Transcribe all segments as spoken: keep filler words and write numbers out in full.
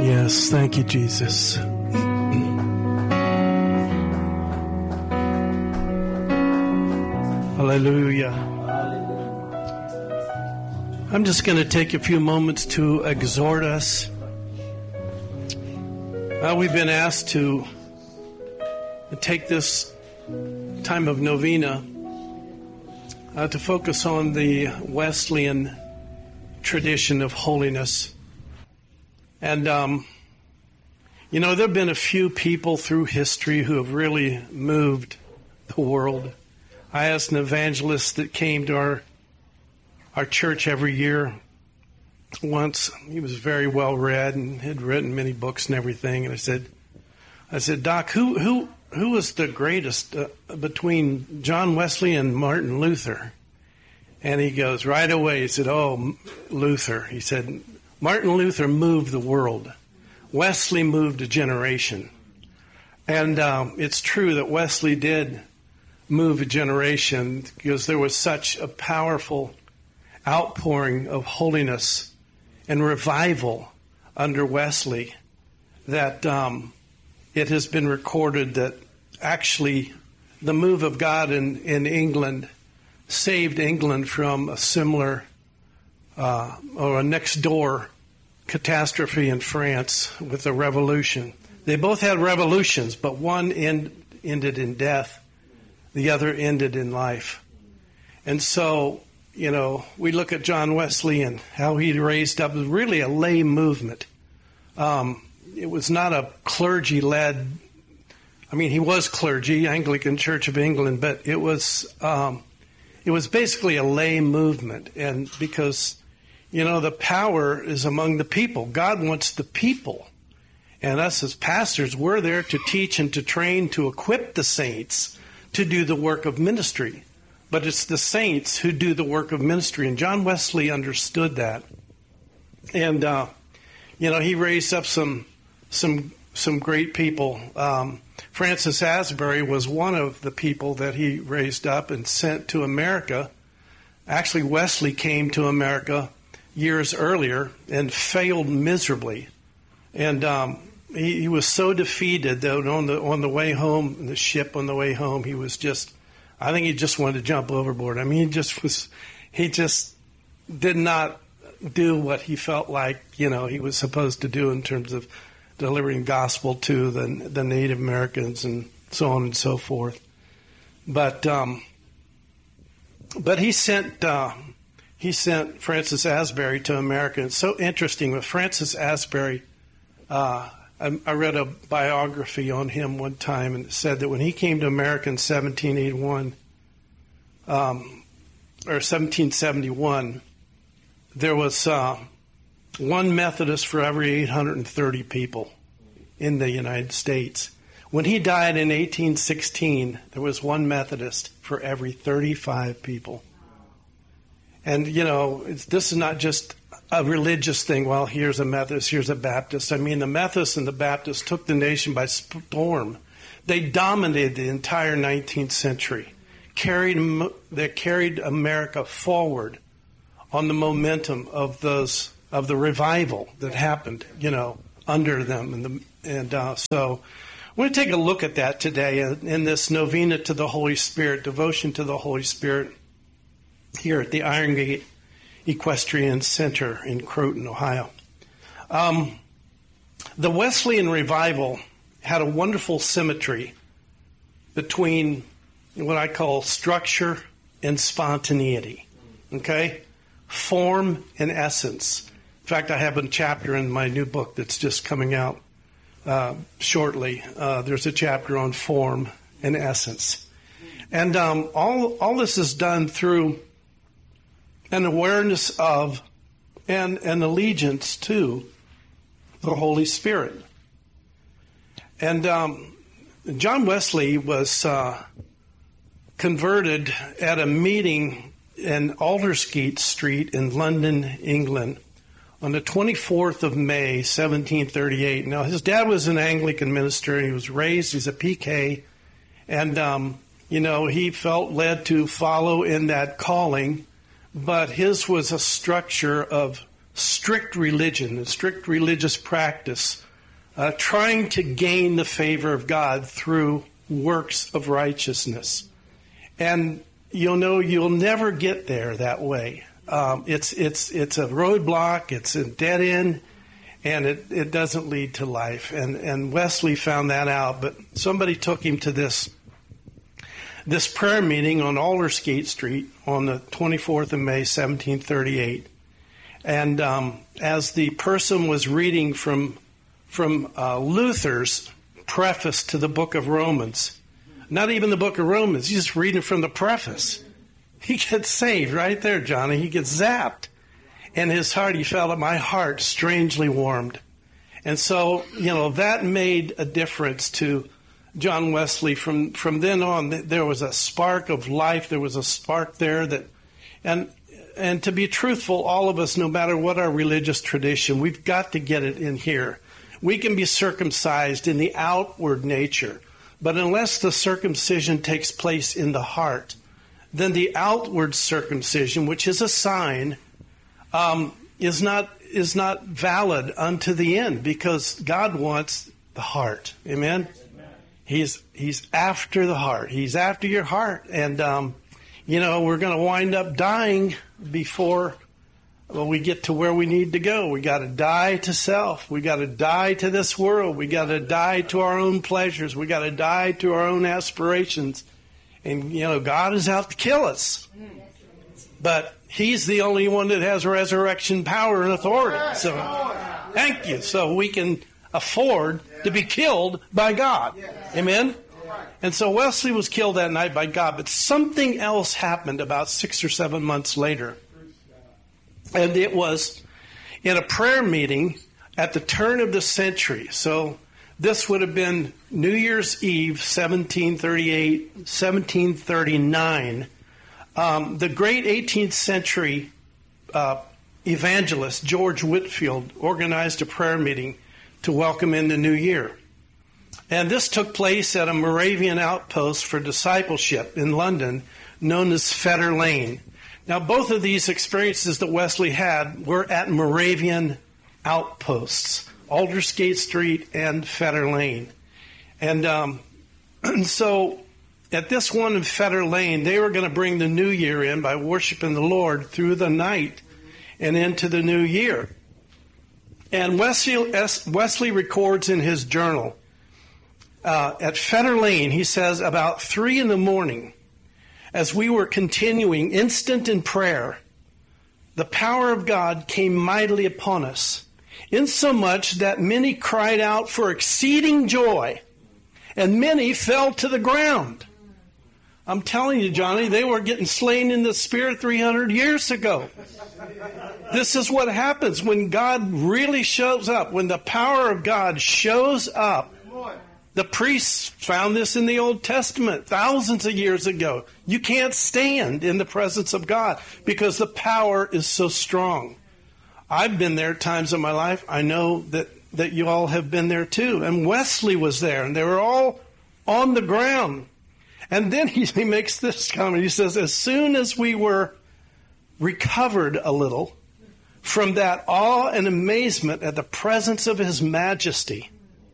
Yes, thank you, Jesus. Hallelujah. I'm just going to take a few moments to exhort us. Uh, we've been asked to take this time of novena uh, to focus on the Wesleyan tradition of holiness. And, um, you know, there have been a few people through history who have really moved the world. I asked an evangelist that came to our our church every year once. He was very well read and had written many books and everything. And I said, I said, Doc, who who who was the greatest uh, between John Wesley and Martin Luther? And he goes right away. He said, "Oh, Luther." He said, "Martin Luther moved the world. Wesley moved a generation." And um, it's true that Wesley did move a generation because there was such a powerful outpouring of holiness and revival under Wesley that um, it has been recorded that actually the move of God in, in England saved England from a similar uh, or a next door catastrophe in France with the revolution. They both had revolutions, but one end, ended in death. The other ended in life. And so, you know, we look at John Wesley and how he raised up really a lay movement. Um, it was not a clergy-led, I mean, he was clergy, Anglican Church of England, but it was um, it was basically a lay movement. And because, you know, the power is among the people. God wants the people. And us as pastors, we're there to teach and to train, to equip the saints to do the work of ministry. But it's the saints who do the work of ministry. And John Wesley understood that. And, uh, you know, he raised up some some some great people. Um, Francis Asbury was one of the people that he raised up and sent to America. Actually, Wesley came to America years earlier and failed miserably. And um, he, he was so defeated that on the on the way home, the ship on the way home, he was just, I think he just wanted to jump overboard. I mean, he just was, he just did not do what he felt like, you know, he was supposed to do in terms of delivering gospel to the the Native Americans and so on and so forth. But um, but he sent uh, he sent Francis Asbury to America. It's so interesting with Francis Asbury. Uh, I, I read a biography on him one time, and it said that when he came to America in seventeen eighty-one, um, or seventeen seventy-one, there was uh, one Methodist for every eight hundred thirty people in the United States. When he died in eighteen sixteen, there was one Methodist for every thirty-five people. And, you know, it's, this is not just a religious thing. Well, here's a Methodist, here's a Baptist. I mean, the Methodists and the Baptists took the nation by storm. They dominated the entire nineteenth century, carried they carried America forward on the momentum of those of the revival that happened, you know, under them, and the, and uh, so we're going to take a look at that today in, in this novena to the Holy Spirit, devotion to the Holy Spirit, here at the Iron Gate Equestrian Center in Croton, Ohio. Um, the Wesleyan revival had a wonderful symmetry between what I call structure and spontaneity. Okay? Form and essence. In fact, I have a chapter in my new book that's just coming out uh, shortly. Uh, there's a chapter on form and essence. And um, all all this is done through an awareness of and an allegiance to the Holy Spirit. And um, John Wesley was uh, converted at a meeting in Aldersgate Street in London, England, on the twenty-fourth of May, seventeen thirty-eight. Now, his dad was an Anglican minister, and he was raised, he's a P K, and, um, you know, he felt led to follow in that calling, but his was a structure of strict religion and strict religious practice, uh, trying to gain the favor of God through works of righteousness. And you'll know you'll never get there that way. Um, it's it's it's a roadblock. It's a dead end, and it, it doesn't lead to life. And and Wesley found that out. But somebody took him to this this prayer meeting on Aldersgate Street on the twenty-fourth of May, seventeen thirty-eight. And um, as the person was reading from from uh, Luther's preface to the book of Romans, not even the book of Romans, he's just reading from the preface. He gets saved right there, Johnny. He gets zapped. And his heart, he felt that my heart strangely warmed. And so, you know, that made a difference to John Wesley. From from then on, there was a spark of life. There was a spark there that, and and to be truthful, all of us, no matter what our religious tradition, we've got to get it in here. We can be circumcised in the outward nature, but unless the circumcision takes place in the heart, then the outward circumcision, which is a sign, um, is not is not valid unto the end, because God wants the heart. Amen? He's He's after the heart. He's after your heart. And, um, you know, we're going to wind up dying before well, we get to where we need to go. We got to die to self. We got to die to this world. We got to die to our own pleasures. We got to die to our own aspirations. And, you know, God is out to kill us. But He's the only one that has resurrection power and authority. So, thank you. So we can afford to be killed by God. Amen? And so Wesley was killed that night by God. But something else happened about six or seven months later. And it was in a prayer meeting at the turn of the century. So this would have been New Year's Eve, seventeen thirty-eight, seventeen thirty-nine. Um, the great eighteenth century uh, evangelist George Whitefield organized a prayer meeting to welcome in the new year. And this took place at a Moravian outpost for discipleship in London known as Fetter Lane. Now, both of these experiences that Wesley had were at Moravian outposts, Aldersgate Street and Fetter Lane. And, um, and so at this one in Fetter Lane, they were going to bring the new year in by worshiping the Lord through the night and into the new year. And Wesley, Wesley records in his journal, uh, at Fetter Lane, he says, about three in the morning, as we were continuing instant in prayer, the power of God came mightily upon us, insomuch that many cried out for exceeding joy, and many fell to the ground. I'm telling you, Johnny, they were getting slain in the spirit three hundred years ago. This is what happens when God really shows up, when the power of God shows up. The priests found this in the Old Testament thousands of years ago. You can't stand in the presence of God because the power is so strong. I've been there times in my life. I know that, that you all have been there too. And Wesley was there, and they were all on the ground. And then he, he makes this comment. He says, as soon as we were recovered a little from that awe and amazement at the presence of His majesty,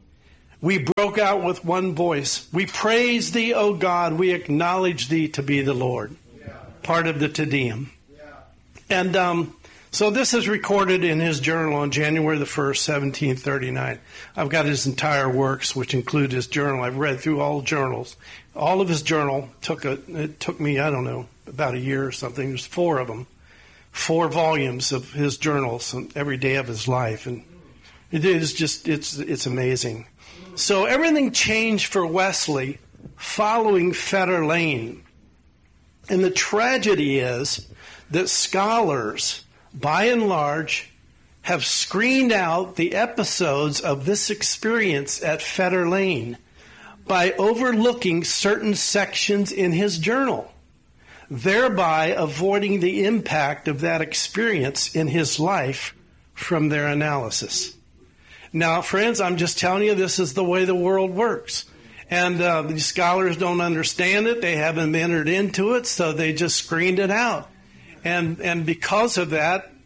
we broke out with one voice. We praise Thee, O God. We acknowledge Thee to be the Lord. Yeah. Part of the Te Deum. Yeah. And um, so this is recorded in his journal on January the first, seventeen thirty-nine. I've got his entire works, which include his journal. I've read through all journals. All of his journal took a, it took me, I don't know, about a year or something. There's four of them. Four volumes of his journals on every day of his life. And it is just, it's it's amazing. So everything changed for Wesley following Fetter Lane. And the tragedy is that scholars, by and large, have screened out the episodes of this experience at Fetter Lane by overlooking certain sections in his journal, thereby avoiding the impact of that experience in his life from their analysis. Now, friends, I'm just telling you, this is the way the world works. And uh, these scholars don't understand it. They haven't entered into it, so they just screened it out. And and because of that,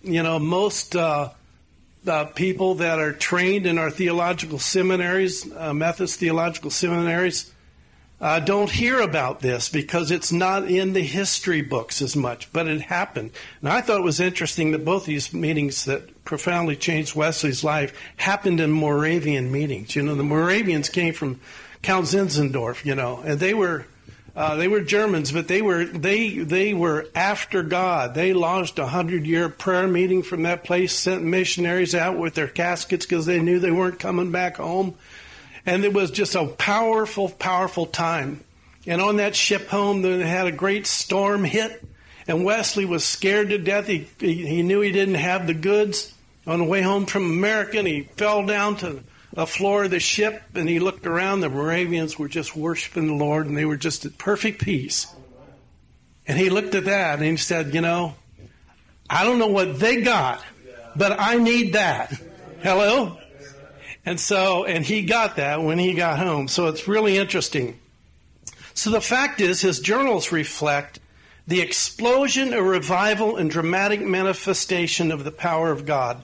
you know, most uh, uh, people that are trained in our theological seminaries, uh, Methodist theological seminaries, uh, don't hear about this because it's not in the history books as much, but it happened. And I thought it was interesting that both these meetings that profoundly changed Wesley's life happened in Moravian meetings. You know, the Moravians came from Count Zinzendorf, you know, and they were uh, they were Germans, but they were they they were after God. They launched a hundred-year prayer meeting from that place, sent missionaries out with their caskets because they knew they weren't coming back home. And it was just a powerful, powerful time. And on that ship home, they had a great storm hit, and Wesley was scared to death. He, he, he knew he didn't have the goods. On the way home from America, and he fell down to the floor of the ship, and he looked around. The Moravians were just worshiping the Lord, and they were just at perfect peace. And he looked at that, and he said, you know, I don't know what they got, but I need that. Hello? And so, and he got that when he got home. So it's really interesting. So the fact is, his journals reflect the explosion of revival and dramatic manifestation of the power of God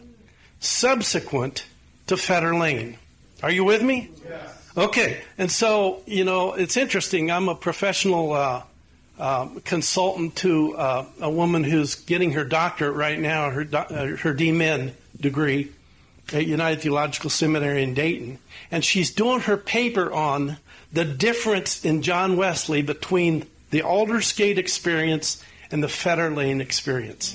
subsequent to Fetter Lane. Are you with me? Yes. Okay. And so, you know, it's interesting. I'm a professional uh, uh, consultant to uh, a woman who's getting her doctorate right now, her, do- uh, her D Min degree at United Theological Seminary in Dayton. And she's doing her paper on the difference in John Wesley between the Aldersgate experience and the Fetter Lane experience.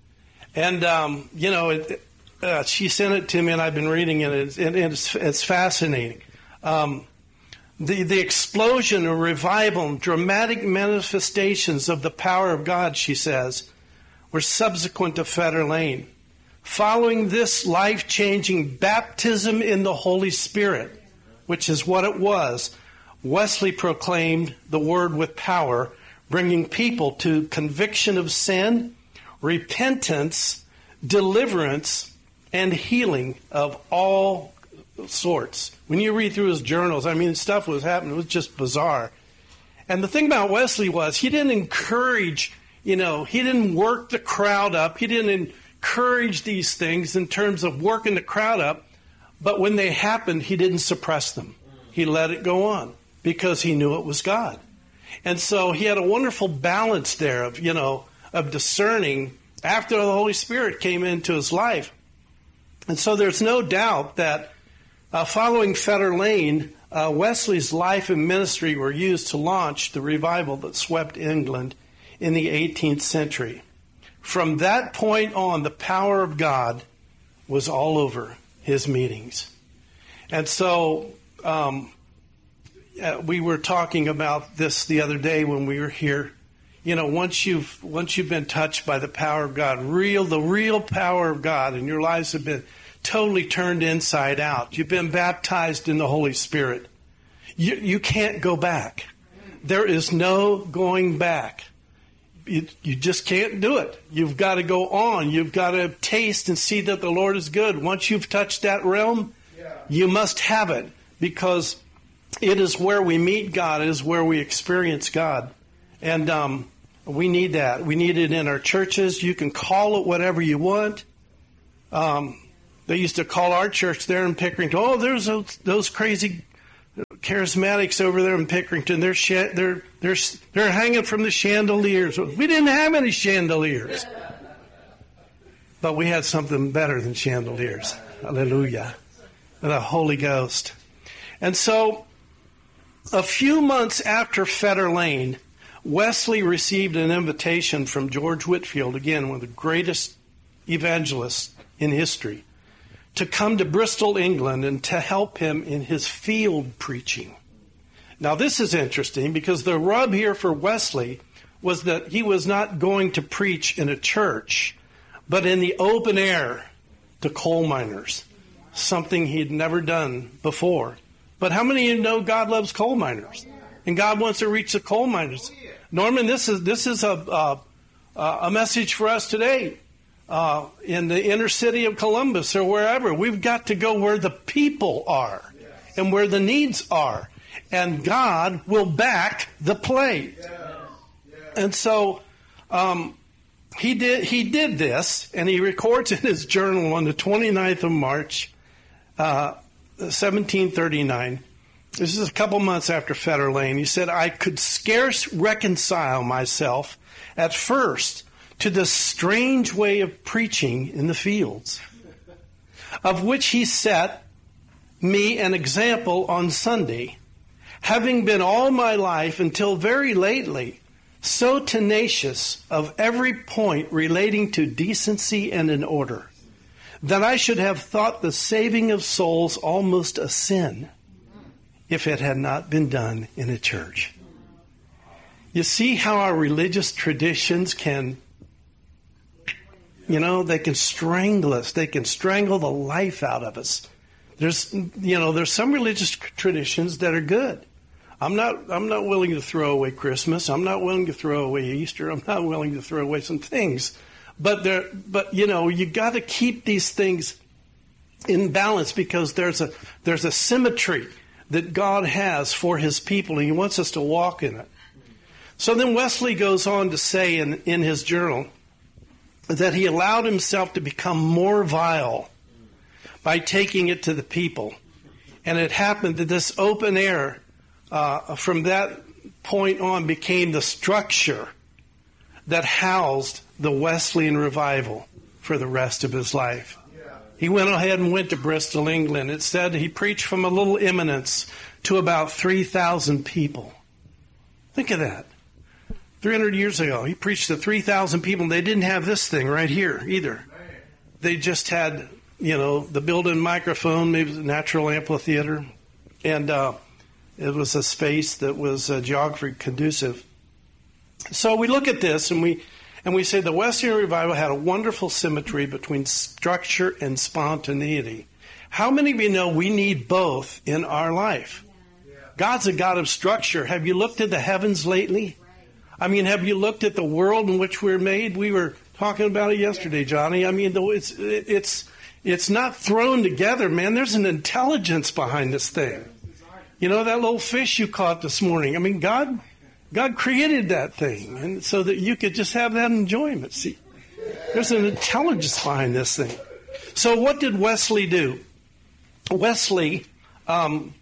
And, um, you know, it, uh, she sent it to me, and I've been reading it, and, and it's, it's fascinating. Um, the, the explosion of revival and dramatic manifestations of the power of God, she says, were subsequent to Fetter Lane. Following this life-changing baptism in the Holy Spirit, which is what it was, Wesley proclaimed the word with power, bringing people to conviction of sin, repentance, deliverance, and healing of all sorts. When you read through his journals, I mean, stuff was happening. It was just bizarre. And the thing about Wesley was he didn't encourage, you know, he didn't work the crowd up. He didn't encourage these things in terms of working the crowd up. But when they happened, he didn't suppress them. He let it go on because he knew it was God. And so he had a wonderful balance there of, you know, of discerning after the Holy Spirit came into his life. And so there's no doubt that uh, following Fetter Lane, uh, Wesley's life and ministry were used to launch the revival that swept England in the eighteenth century. From that point on, the power of God was all over his meetings. And so um, uh, we were talking about this the other day when we were here. You know, once you've once you've been touched by the power of God, real the real power of God, and your lives have been totally turned inside out. You've been baptized in the Holy Spirit. You you can't go back. There is no going back. You, you just can't do it. You've got to go on. You've got to taste and see that the Lord is good. Once you've touched that realm, yeah. You must have it, because it is where we meet God. It is where we experience God. And um, we need that. We need it in our churches. You can call it whatever you want. Um, they used to call our church there in Pickerington, oh, there's those, those crazy charismatics over there in Pickerington. They're, sh- they're, they're, they're hanging from the chandeliers. We didn't have any chandeliers. But we had something better than chandeliers. Hallelujah. The Holy Ghost. And so, a few months after Fetter Lane, Wesley received an invitation from George Whitefield, again, one of the greatest evangelists in history, to come to Bristol, England, and to help him in his field preaching. Now, this is interesting because the rub here for Wesley was that he was not going to preach in a church, but in the open air to coal miners, something he'd never done before. But how many of you know God loves coal miners? And God wants to reach the coal miners. Norman, this is this is a uh, a message for us today uh, in the inner city of Columbus or wherever. We've got to go where the people are and where the needs are, and God will back the play. And so um, he did he did this, and he records in his journal on the twenty-ninth of March, uh, seventeen thirty-nine. This is a couple months after Fetter Lane. He said, I could scarce reconcile myself at first to this strange way of preaching in the fields, of which he set me an example on Sunday, having been all my life until very lately so tenacious of every point relating to decency and in order, that I should have thought the saving of souls almost a sin, if it had not been done in a church. You see how our religious traditions can, you know, they can strangle us. They can strangle the life out of us. There's, you know, there's some religious traditions that are good. I'm not, I'm not willing to throw away Christmas. I'm not willing to throw away Easter. I'm not willing to throw away some things. But there, but you know, you got to keep these things in balance, because there's a, there's a symmetry that God has for his people, and he wants us to walk in it. So then Wesley goes on to say in, in his journal that he allowed himself to become more vile by taking it to the people. And it happened that this open air, uh, from that point on, became the structure that housed the Wesleyan revival for the rest of his life. He went ahead and went to Bristol, England. It said he preached from a little eminence to about three thousand people. Think of that. three hundred years ago, he preached to three thousand people, and they didn't have this thing right here either. They just had, you know, the built-in microphone, maybe the natural amphitheater, and uh, it was a space that was uh, geography conducive. So we look at this, and we And we say the Wesleyan revival had a wonderful symmetry between structure and spontaneity. How many of you know we need both in our life? God's a God of structure. Have you looked at the heavens lately? I mean, have you looked at the world in which we're made? We were talking about it yesterday, Johnny. I mean, it's it's it's not thrown together, man. There's an intelligence behind this thing. You know, that little fish you caught this morning. I mean, God... God created that thing, and so that you could just have that enjoyment. See, there's an intelligence behind this thing. So what did Wesley do? Wesley, um,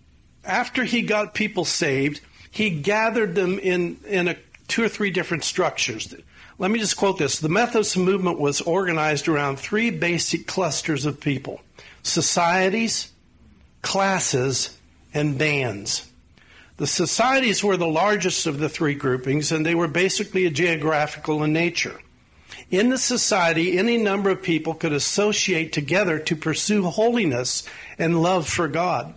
after he got people saved, he gathered them in, in a, two or three different structures. Let me just quote this. The Methodist movement was organized around three basic clusters of people: societies, classes, and bands. The societies were the largest of the three groupings, and they were basically geographical in nature. In the society, any number of people could associate together to pursue holiness and love for God.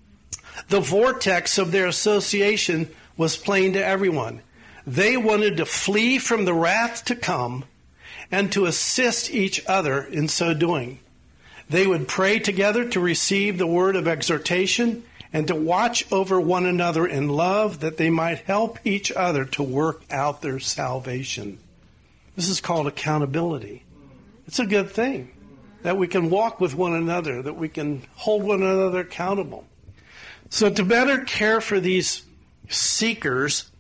The vortex of their association was plain to everyone. They wanted to flee from the wrath to come and to assist each other in so doing. They would pray together to receive the word of exhortation and to watch over one another in love, that they might help each other to work out their salvation. This is called accountability. It's a good thing that we can walk with one another, that we can hold one another accountable. So to better care for these seekers,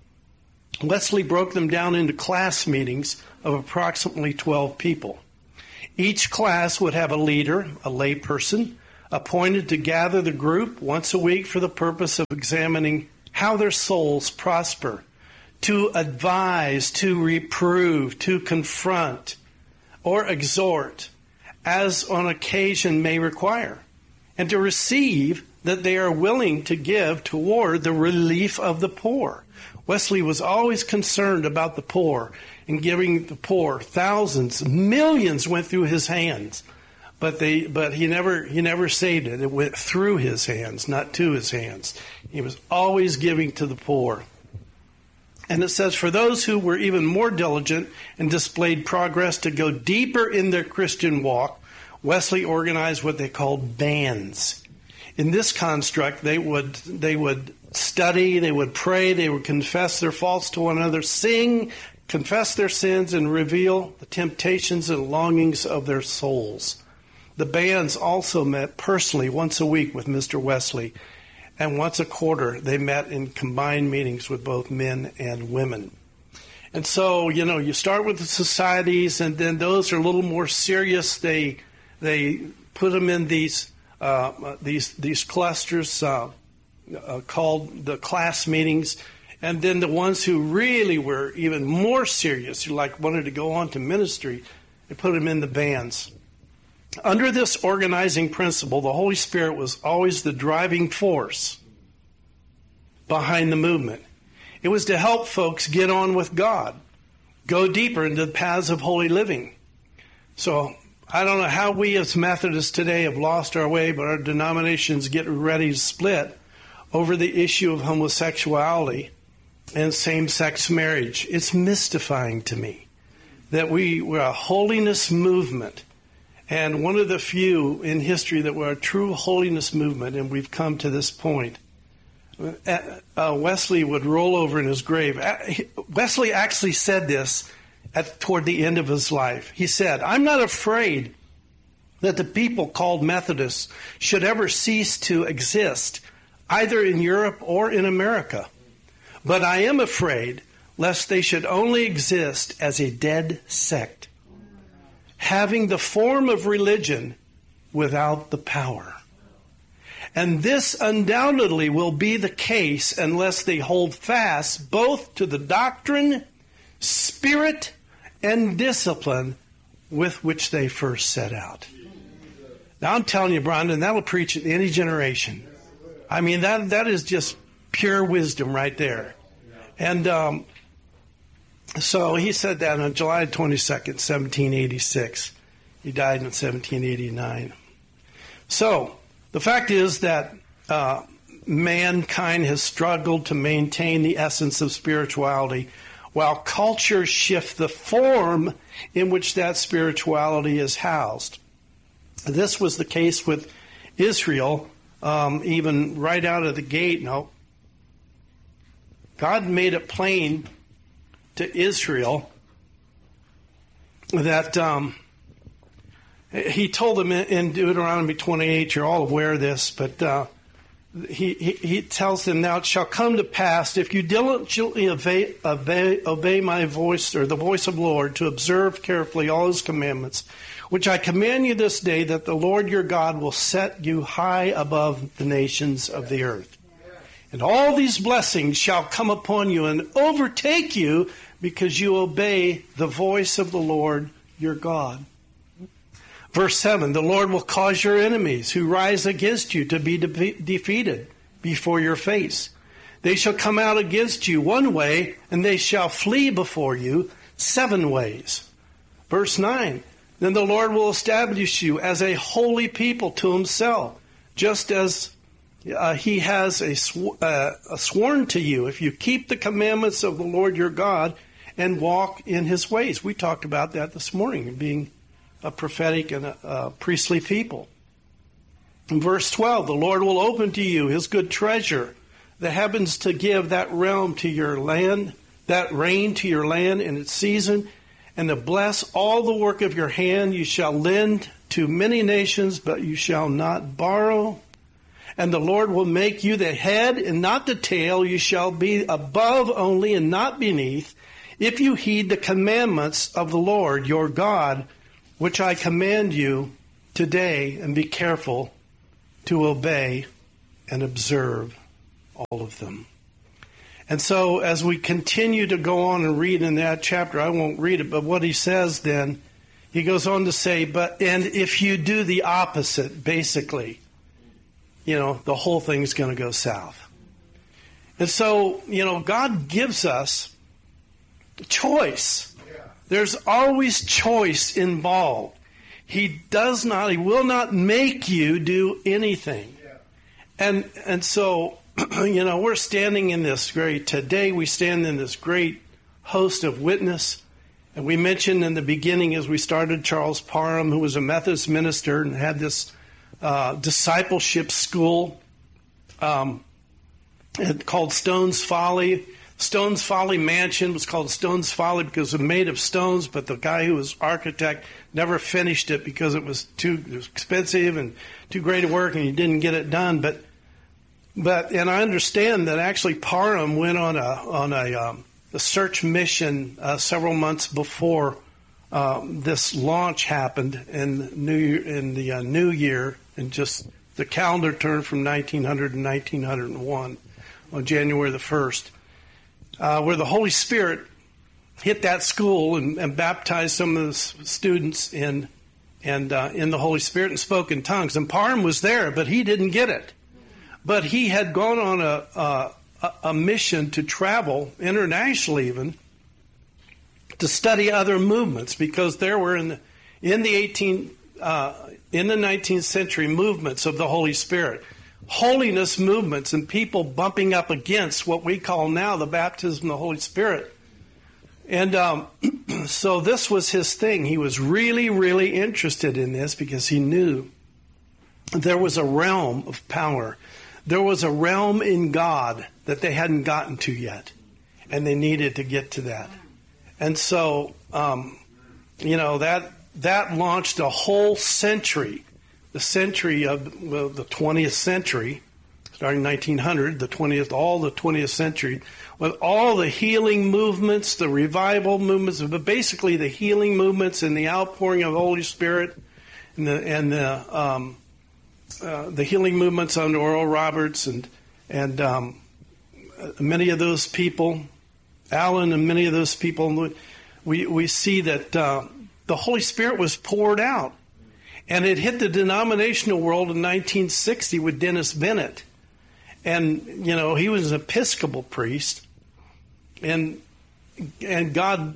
Wesley broke them down into class meetings of approximately twelve people. Each class would have a leader, a layperson, appointed to gather the group once a week for the purpose of examining how their souls prosper, to advise, to reprove, to confront, or exhort, as on occasion may require, and to receive that they are willing to give toward the relief of the poor. Wesley was always concerned about the poor and giving the poor. Thousands, millions went through his hands. But they, but he never, he never saved it. It went through his hands, not to his hands. He was always giving to the poor. And it says, for those who were even more diligent and displayed progress to go deeper in their Christian walk, Wesley organized what they called bands. In this construct, they would, they would study, they would pray, they would confess their faults to one another, sing, confess their sins, and reveal the temptations and longings of their souls. The bands also met personally once a week with Mister Wesley, and once a quarter they met in combined meetings with both men and women. And so, you know, you start with the societies, and then those are a little more serious. They they put them in these uh, these these clusters uh, uh, called the class meetings, and then the ones who really were even more serious, who like wanted to go on to ministry, they put them in the bands. Under this organizing principle, the Holy Spirit was always the driving force behind the movement. It was to help folks get on with God, go deeper into the paths of holy living. So I don't know how we as Methodists today have lost our way, but our denominations get ready to split over the issue of homosexuality and same-sex marriage. It's mystifying to me that we were a holiness movement, and one of the few in history that were a true holiness movement, and we've come to this point. Uh, Wesley would roll over in his grave. Wesley actually said this at, toward the end of his life. He said, "I'm not afraid that the people called Methodists should ever cease to exist, either in Europe or in America. But I am afraid lest they should only exist as a dead sect, having the form of religion without the power. And this undoubtedly will be the case unless they hold fast both to the doctrine, spirit, and discipline with which they first set out." Now I'm telling you, Brandon, that'll preach in any generation. I mean, that that is just pure wisdom right there. And um, so he said that on July twenty-second, seventeen eighty-six. He died in seventeen eighty-nine. So the fact is that uh, mankind has struggled to maintain the essence of spirituality while cultures shift the form in which that spirituality is housed. This was the case with Israel, um, even right out of the gate. No, God made it plain to Israel that um, He told them in Deuteronomy twenty-eight, you're all aware of this, but uh, he, he, he tells them, "Now it shall come to pass, if you diligently obey, obey, obey my voice, or the voice of the Lord, to observe carefully all his commandments, which I command you this day, that the Lord your God will set you high above the nations of the earth. And all these blessings shall come upon you and overtake you, because you obey the voice of the Lord your God." Verse seven, "The Lord will cause your enemies who rise against you to be de- defeated before your face. They shall come out against you one way, and they shall flee before you seven ways." Verse nine, "Then the Lord will establish you as a holy people to himself, just as uh, he has a sw- uh, a sworn to you, if you keep the commandments of the Lord your God and walk in his ways." We talked about that this morning, being a prophetic and a, a priestly people. In verse twelve, "The Lord will open to you his good treasure, that happens to give that realm to your land, that rain to your land in its season, and to bless all the work of your hand. You shall lend to many nations, but you shall not borrow. And the Lord will make you the head and not the tail. You shall be above only and not beneath, if you heed the commandments of the Lord your God, which I command you today, and be careful to obey and observe all of them." And so as we continue to go on and read in that chapter, I won't read it, but what he says then, he goes on to say, but, and if you do the opposite, basically, you know, the whole thing's going to go south. And so, you know, God gives us choice. There's always choice involved. He does not, he will not make you do anything. And and so, you know, we're standing in this great, today we stand in this great host of witness. And we mentioned in the beginning as we started Charles Parham, who was a Methodist minister and had this uh, discipleship school um, called Stone's Folly. Stone's Folly Mansion was called Stone's Folly because it was made of stones, but the guy who was architect never finished it because it was too expensive and too great a work, and he didn't get it done. But, but, and I understand that actually Parham went on a on a um, the search mission uh, several months before uh, this launch happened in New in the uh, New Year, and just the calendar turned from nineteen hundred to nineteen oh one on January the first, uh, where the Holy Spirit hit that school and, and baptized some of the students in and uh, in the Holy Spirit and spoke in tongues. And Parham was there, but he didn't get it. But he had gone on a, a, a mission to travel internationally, even to study other movements, because there were in the in the eighteen uh, in the nineteenth century movements of the Holy Spirit, holiness movements, and people bumping up against what we call now the baptism of the Holy Spirit. And um, so this was his thing. He was really, really interested in this because he knew there was a realm of power. There was a realm in God that they hadn't gotten to yet, and they needed to get to that. And so, um, you know, that that launched a whole century, the century of well, the twentieth century, starting nineteen hundred, the twentieth, all the twentieth century, with all the healing movements, the revival movements, but basically the healing movements and the outpouring of the Holy Spirit, and the and the um, uh, the healing movements under Oral Roberts and and um, many of those people, Alan and many of those people, we we see that uh, the Holy Spirit was poured out, and it hit the denominational world in nineteen sixty with Dennis Bennett. And, you know, he was an Episcopal priest, and and God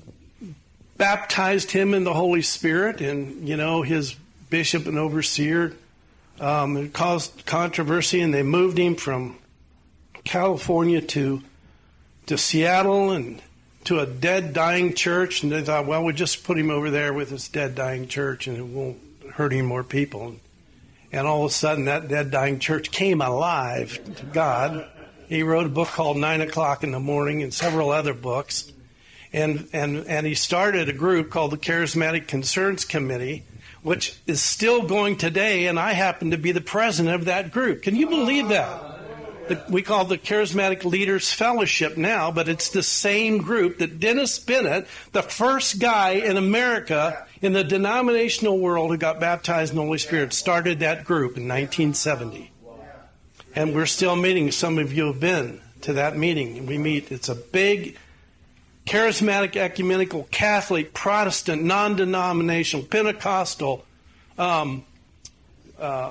baptized him in the Holy Spirit, and, you know, his bishop and overseer. Um, it caused controversy, and they moved him from California to to Seattle and to a dead, dying church. And they thought, well, we'll just put him over there with this dead, dying church, and it won't hurt any more people. And all of a sudden, that dead, dying church came alive to God. He wrote a book called Nine O'Clock in the Morning and several other books. And, and, and he started a group called the Charismatic Concerns Committee, which is still going today, and I happen to be the president of that group. Can you believe that? We call it the Charismatic Leaders Fellowship now, but it's the same group that Dennis Bennett, the first guy in America in the denominational world who got baptized in the Holy Spirit, started that group in nineteen seventy. And we're still meeting. Some of you have been to that meeting. We meet. It's a big, charismatic, ecumenical, Catholic, Protestant, non-denominational, Pentecostal, um, uh,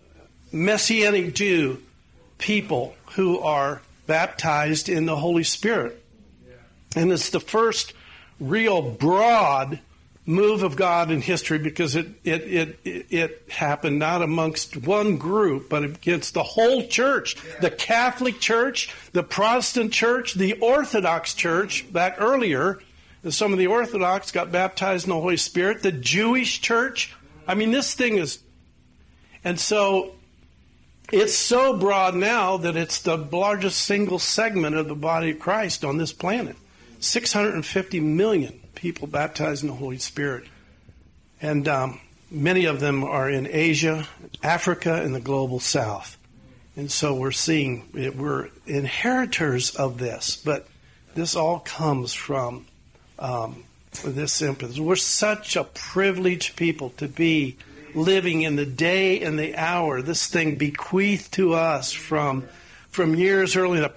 Messianic Jew people who are baptized in the Holy Spirit. And it's the first real broad move of God in history, because it it it it happened not amongst one group, but against the whole church, the Catholic Church, the Protestant Church, the Orthodox Church back earlier. And some of the Orthodox got baptized in the Holy Spirit, the Jewish Church. I mean, this thing is, and so it's so broad now that it's the largest single segment of the body of Christ on this planet. six hundred fifty million people baptized in the Holy Spirit. And um, many of them are in Asia, Africa, and the global south. And so we're seeing, it, we're inheritors of this, but this all comes from um, this emphasis. We're such a privileged people to be living in the day and the hour, this thing bequeathed to us from, from years earlier, the